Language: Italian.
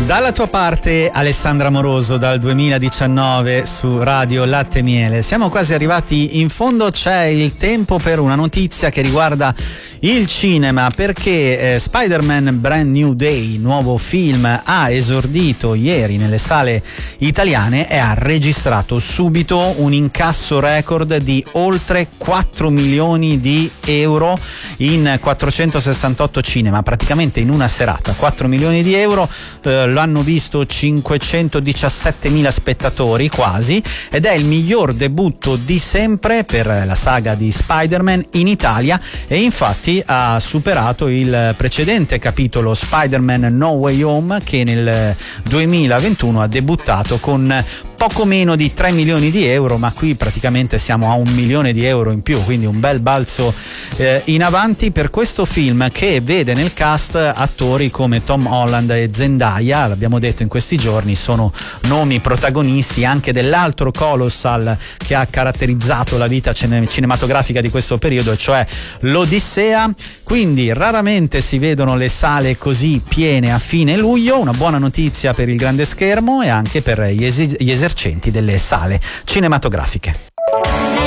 Dalla tua parte Alessandra Moroso dal 2019 su Radio Latte e Miele. Siamo quasi arrivati in fondo, c'è il tempo per una notizia che riguarda il cinema, perché Spider-Man Brand New Day, nuovo film, ha esordito ieri nelle sale italiane e ha registrato subito un incasso record di oltre 4 milioni di euro in 468 cinema, praticamente in una serata. 4 milioni di euro, l'hanno visto 517.000 spettatori quasi, ed è il miglior debutto di sempre per la saga di Spider-Man in Italia, e infatti ha superato il precedente capitolo Spider-Man No Way Home, che nel 2021 ha debuttato con poco meno di 3 milioni di euro, ma qui praticamente siamo a 1 milione di euro in più, quindi un bel balzo in avanti per questo film, che vede nel cast attori come Tom Holland e Zendaya. L'abbiamo detto in questi giorni, sono nomi protagonisti anche dell'altro colossal che ha caratterizzato la vita cinematografica di questo periodo, cioè l'Odissea. Quindi raramente si vedono le sale così piene a fine luglio, una buona notizia per il grande schermo e anche per gli esercenti delle sale cinematografiche.